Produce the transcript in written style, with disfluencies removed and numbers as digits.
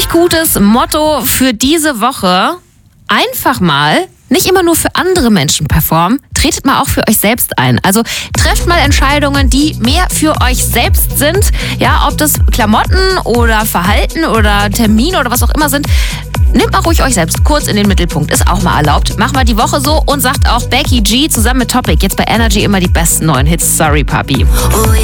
richtig gutes Motto für diese Woche. Einfach mal nicht immer nur für andere Menschen performen, tretet mal auch für euch selbst ein. Also trefft mal Entscheidungen, die mehr für euch selbst sind. Ja, ob das Klamotten oder Verhalten oder Termine oder was auch immer sind. Nehmt mal ruhig euch selbst kurz in den Mittelpunkt. Ist auch mal erlaubt. Macht mal die Woche so und sagt auch Becky G zusammen mit Topic jetzt bei Energy immer die besten neuen Hits. Sorry, Papi. Oh,